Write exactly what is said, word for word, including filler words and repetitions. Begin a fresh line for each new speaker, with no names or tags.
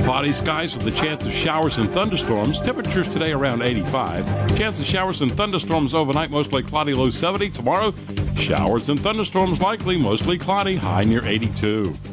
Cloudy skies with a chance of showers and thunderstorms. Temperatures today around eighty-five. Chance of showers and thunderstorms overnight, mostly cloudy, low seventy. Tomorrow, showers and thunderstorms likely, mostly cloudy, high near eighty-two.